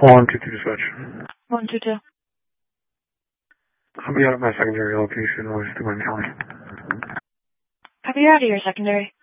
122 dispatch. 122. I'll be out of my secondary location, West Wayne County. Copy, you're out of your secondary.